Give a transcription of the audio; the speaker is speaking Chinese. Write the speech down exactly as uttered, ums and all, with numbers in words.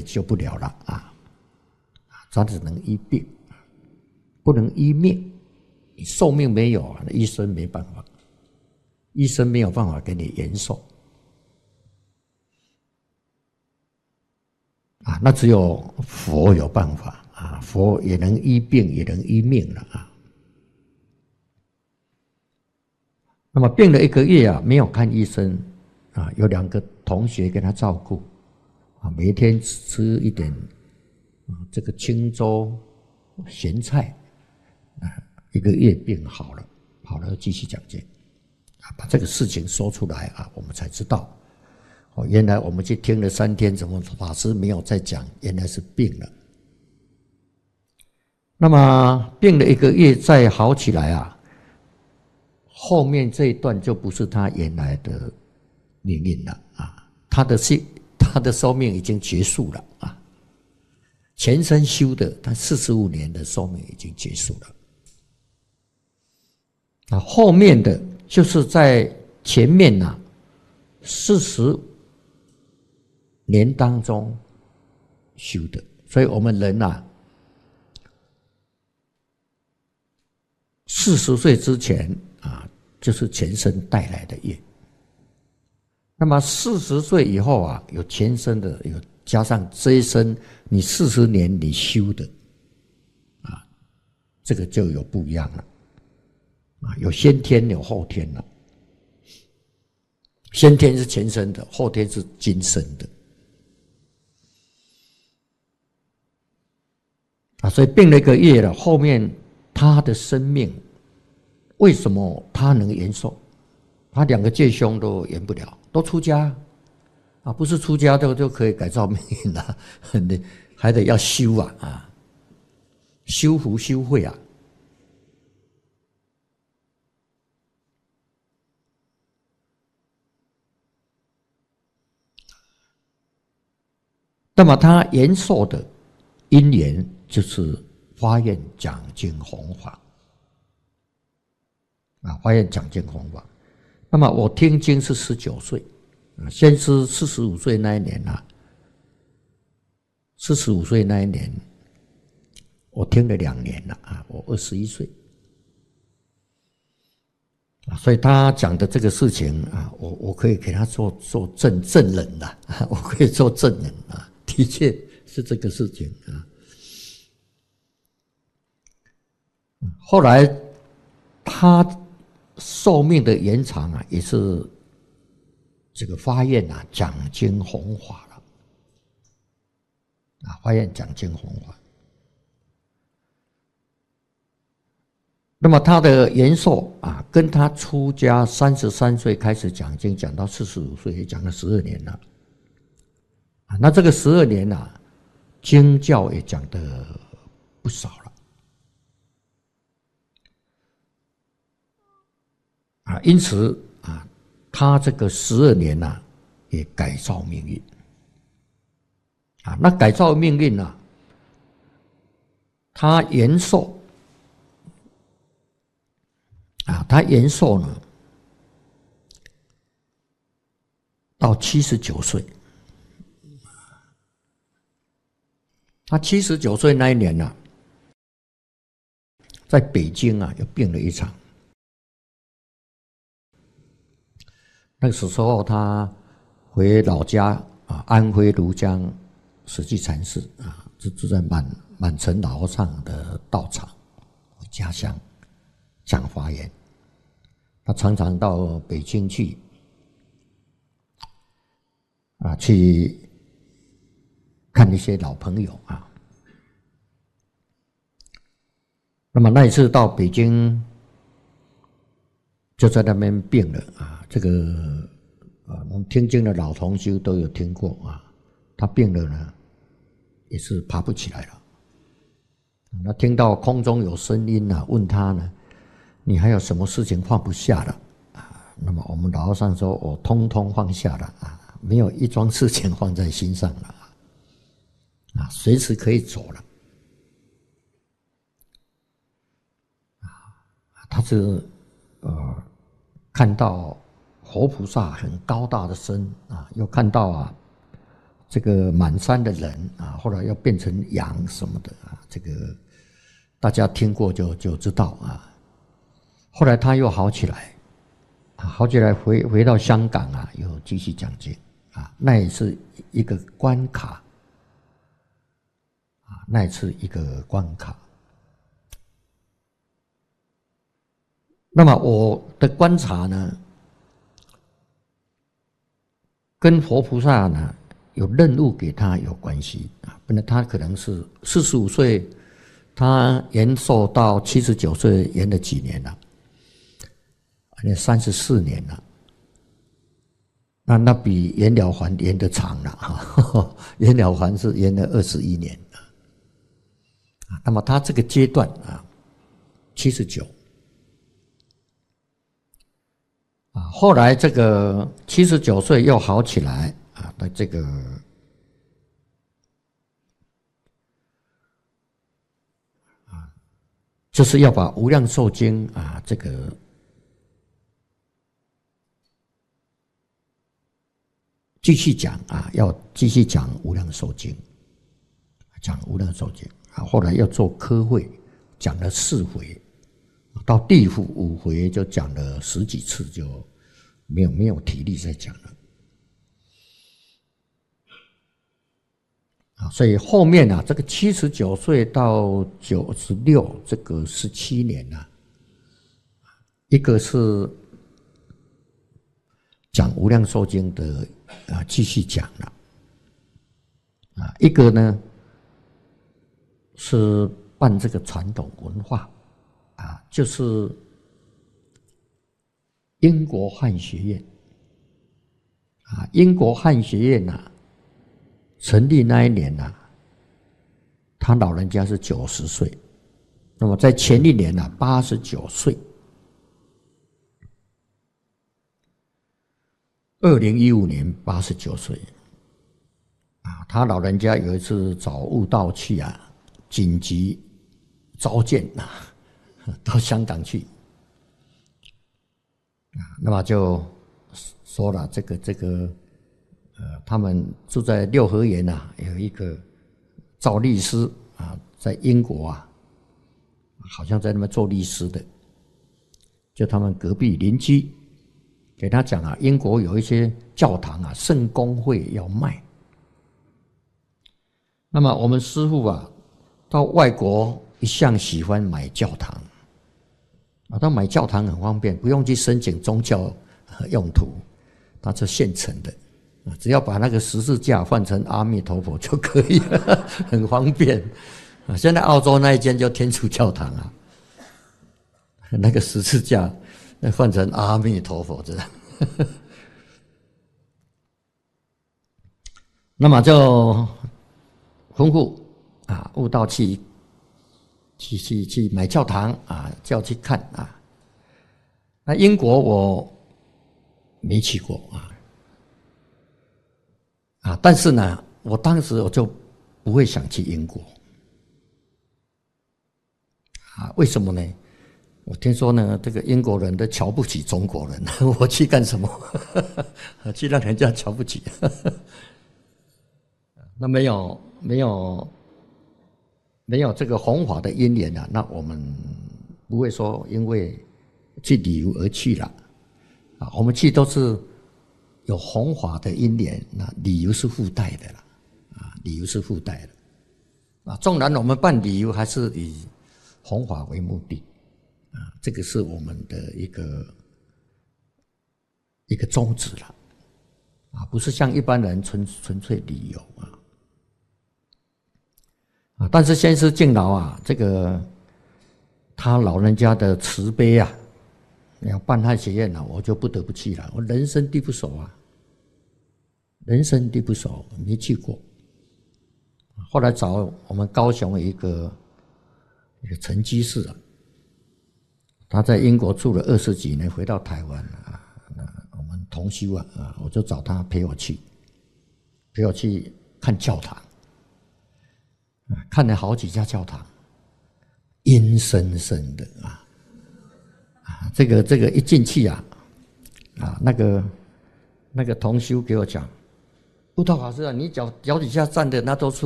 救不了了啊，他只能医病，不能医命。你寿命没有，医生没办法，医生没有办法给你延寿啊，那只有佛有办法啊，佛也能医病，也能医命了啊。那么病了一个月啊，没有看医生啊，有两个同学给他照顾啊，每天吃一点啊这个清粥咸菜啊，一个月病好了，好了继续讲经啊，把这个事情说出来啊，我们才知道哦，原来我们去听了三天，怎么法师没有再讲？原来是病了。那么病了一个月再好起来啊。后面这一段就不是他原来的命运了啊，他的寿他的寿命已经结束了啊，前生修的他四十五年的寿命已经结束了啊，后面的就是在前面呐四十年当中修的，所以我们人呐四十岁之前啊，就是前生带来的业。那么四十岁以后啊，有前生的，有加上这一生你四十年你修的，啊，这个就有不一样了，啊，有先天有后天了。先天是前生的，后天是今生的，啊，所以病了一个月了，后面他的生命。为什么他能延寿？他两个戒凶都延不了，都出家啊，不是出家就就可以改造命运了，还得要修啊啊，修福修慧啊。那么他延寿的因缘就是发愿讲经弘法。啊，发愿讲经弘法。那么我听经是十九岁，啊，先是四十五岁那一年啊，四十五岁那一年，我听了两年了啊，我二十一岁，啊，所以他讲的这个事情啊，我我可以给他做做证证人了，啊，我可以做证人啊，的确是这个事情啊。后来他寿命的延长啊，也是这个发愿啊，讲经弘法了啊，发愿讲经弘法。那么他的延寿啊，跟他出家三十三岁开始讲经，讲到四十五岁，也讲了十二年了啊。那这个十二年啊，经教也讲的不少了。啊，因此啊，他这个十二年呐、啊，也改造命运啊。那改造命运啊，他延寿啊，他延寿呢，到七十九岁。他七十九岁那一年呐、啊，在北京啊，又病了一场。那个时候他回老家啊，安徽庐江实际禅寺啊，就住在满满城老和尚的道场，回家乡讲法言。他常常到北京去啊，去看一些老朋友啊。那么那一次到北京，就在那边病了啊。这个啊，我们听经的老同修都有听过啊。他病了呢，也是爬不起来了。那听到空中有声音啊，问他呢，你还有什么事情放不下了啊？那么我们老和尚说，我通通放下了啊，没有一桩事情放在心上了啊，随时可以走了啊。他是呃看到活菩萨很高大的身啊，又看到啊这个满山的人啊后来要变成羊什么的啊，这个大家听过就就知道啊。后来他又好起来，啊，好起来回回到香港啊，又继续讲经啊，那也是一个关卡啊，那也是一个关卡。那么我的观察呢，跟佛菩萨呢有任务给他有关系啊，不然他可能是四十五岁，他延寿到七十九岁，延了几年了？那三十四年了，那那比延了还延得长了哈，延了还是延了二十一年啊。那么他这个阶段啊，七十九。啊，后来这个七十九岁又好起来啊，那这个啊，就是要把《无量寿经》啊，这个继续讲啊，要继续讲《无量寿经》，讲《无量寿经》啊，后来要做科会，讲了四回。到第五回就讲了十几次，就没有没有体力再讲了啊。所以后面啊，这个七十九岁到九十六这个十七年啊，一个是讲《无量寿经》的啊，继续讲了啊，一个呢是办这个传统文化。啊，就是英国汉学院啊，英国汉学院呐，成立那一年呐，他老人家是九十岁，那么在前一年呐，八十九岁。二零一五年八十九岁啊，他老人家有一次找悟道去啊，紧急召见呐。到香港去啊，那么就说了这个这个呃，他们住在六合园啊，有一个赵律师啊，在英国啊，好像在那边做律师的，就他们隔壁邻居给他讲啊，英国有一些教堂啊，圣公会要卖。那么我们师父啊，到外国一向喜欢买教堂。啊，他买教堂很方便，不用去申请宗教用途，它是现成的，只要把那个十字架换成阿弥陀佛就可以了，很方便。啊，现在澳洲那一间就天主教堂啊，那个十字架那换成阿弥陀佛这样。那么就吩咐啊，悟道去。去去去买教堂啊，叫去看啊。那英国我没去过啊，啊，但是呢，我当时我就不会想去英国啊，为什么呢？我听说呢，这个英国人都瞧不起中国人，我去干什么？去让人家瞧不起？那没有没有。没有这个弘法的因缘啊，那我们不会说因为去旅游而去了啊。我们去都是有弘法的因缘，那旅游是附带的啦，啊，旅游是附带的啊。纵然我们办旅游，还是以弘法为目的啊，这个是我们的一个一个宗旨了啊，不是像一般人纯纯粹旅游啊。啊，但是先师敬老啊，这个他老人家的慈悲啊，要办汉学院了，我就不得不去了。我人生地不熟啊，人生地不熟，没去过。后来找我们高雄一个一个陈居士啊，他在英国住了二十几年，回到台湾啊，我们同修啊，啊，我就找他陪我去，陪我去看教堂。看了好几家教堂，阴森森的啊，啊，这个这个一进去啊，啊，那个那个同修给我讲，悟道法师啊，你脚脚底下站的那都是